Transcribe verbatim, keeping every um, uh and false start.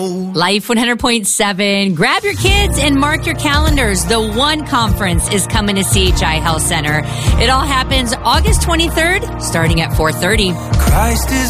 Life one hundred point seven. Grab your kids and mark your calendars. The One Conference is coming to C H I Health Center. It all happens August twenty-third, starting at four thirty. Christ is